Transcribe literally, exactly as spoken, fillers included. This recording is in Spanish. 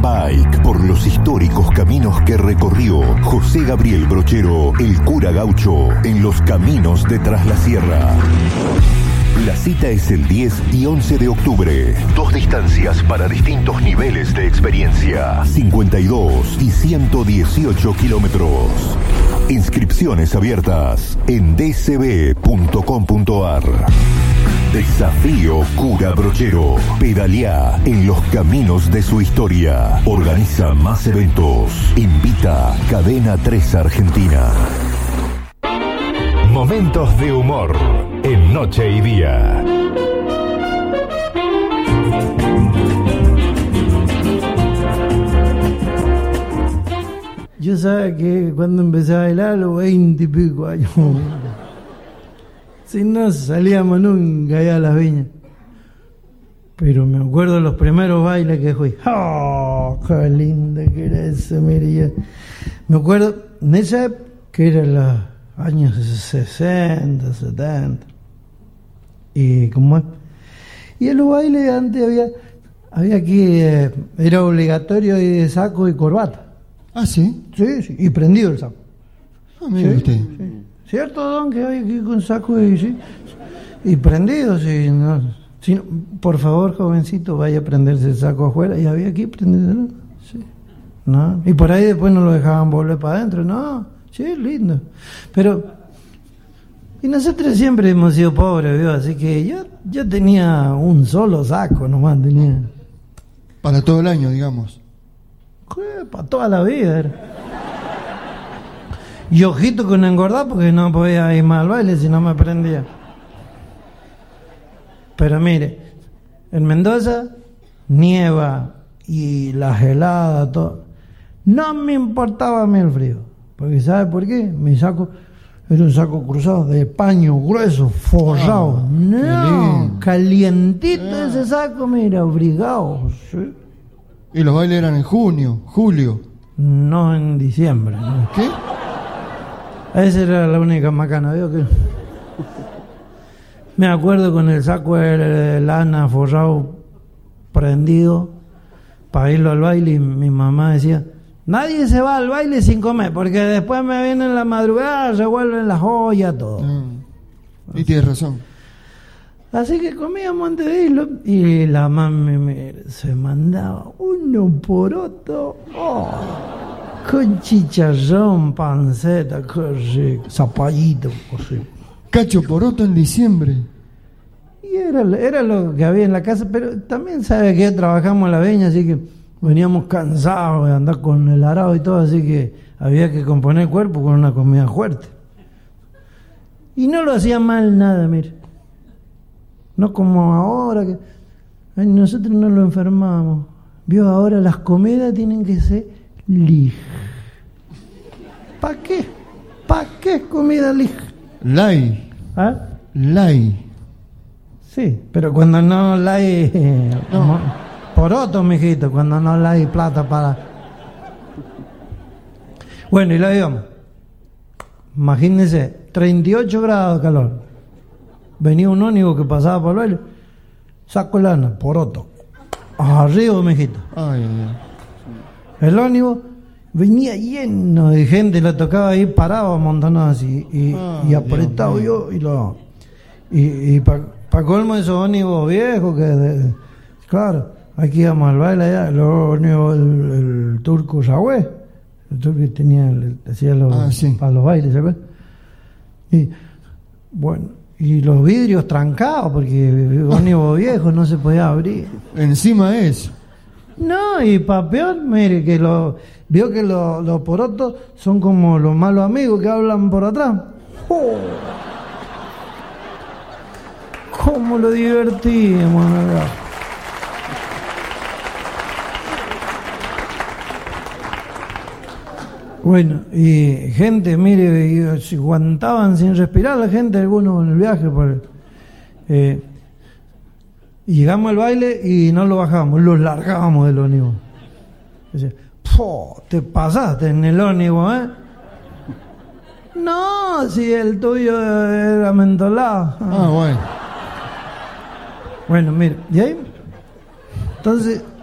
Bike por los históricos caminos que recorrió José Gabriel Brochero, el cura gaucho, en los caminos de Tras la Sierra. La cita es el diez y once de octubre. Dos distancias para distintos niveles de experiencia. cincuenta y dos y ciento dieciocho kilómetros. Inscripciones abiertas en d c b punto com punto a r. Desafío Cura Brochero. Pedaleá en los caminos de su historia. Organiza más eventos. Invita Cadena tres Argentina. Momentos de humor en Noche y Día. Yo sabía que cuando empecé a bailar a los veinte y pico años, si no salíamos nunca allá a las viñas. Pero me acuerdo de los primeros bailes que fui. ¡Oh, qué lindo que era eso! Mire, yo me acuerdo en esa época que era la años sesenta, setenta. Y como es. Y en los bailes antes había, había que, eh, era obligatorio ir de saco y corbata. Ah, ¿sí? Sí, sí, y prendido el saco. Ah, mire ¿Sí? usted. Sí. ¿Cierto, don, que hay aquí con saco y sí? Y prendido, sí. No, si no, por favor, jovencito, vaya a prenderse el saco afuera. Y había aquí prendido, sí. No. Y por ahí después no lo dejaban volver para adentro, no. Sí, lindo. Pero, y nosotros siempre hemos sido pobres, ¿vio? Así que yo, yo tenía un solo saco nomás, tenía. Para todo el año, digamos. ¿Qué? Para toda la vida era. Y ojito con engordar porque no podía ir más al baile si no me prendía. Pero mire, en Mendoza nieva y las heladas, todo. No me importaba a mí el frío. Porque ¿sabe por qué? Mi saco era un saco cruzado de paño grueso, forrado. Ah, no, calientito ah. Ese saco, mira, abrigado. ¿Sí? ¿Y los bailes eran en junio, julio? No, en diciembre. ¿No? ¿Qué? Esa era la única macana, ¿vio? Que... Me acuerdo con el saco de lana forrado, prendido, para irlo al baile, y mi mamá decía: nadie se va al baile sin comer, porque después me vienen la madrugada, revuelven las ollas, todo. Mm. Y tienes razón. Así que comíamos antes de irlo, y la mami me, se mandaba uno poroto, oh, con chicharrón, panceta, qué rico, zapallito, así. Cacho poroto en diciembre. Y era, era lo que había en la casa, pero también sabe que trabajamos en la viña, así que veníamos cansados de andar con el arado y todo, así que había que componer el cuerpo con una comida fuerte. Y no lo hacía mal nada, mire. No como ahora, que ay, nosotros no lo enfermamos. Vio, ahora las comidas tienen que ser light. ¿Para qué? ¿Para qué es comida light? Light. ¿Ah? Light. Sí, pero cuando no la hay... No. Poroto, mijito, cuando no la hay plata para... Bueno, y lo digamos. Imagínense, treinta y ocho grados de calor. Venía un ónibus que pasaba por el baile. Saco lana, poroto. Arriba, mijito. Ay, ay, ay. El ónibus venía lleno de gente, lo tocaba ahí parado, amontonado así, y, ah, y apretado yo, y lo... Y, y para pa colmo de esos ónibus viejos que... De, claro... Aquí íbamos al baile allá, luego el, el turco Yahweh, el turco que tenía, decía los, ah, sí. para los bailes, ¿sabes? Y bueno, y los vidrios trancados, porque ónibus viejo no se podía abrir. Encima de eso. No, y pa' peor, mire, que lo, vio que los lo porotos son como los malos amigos que hablan por atrás. ¡Oh! ¿Cómo lo divertimos, acá? Bueno, y gente, mire, se aguantaban sin respirar la gente, algunos en el viaje. Por, eh, y llegamos al baile y no lo bajábamos, lo largábamos del ónibus. Decía, te pasaste en el ónibus, ¿eh? No, si el tuyo era mentolado. Ah, bueno. Bueno, mire, y ahí, entonces...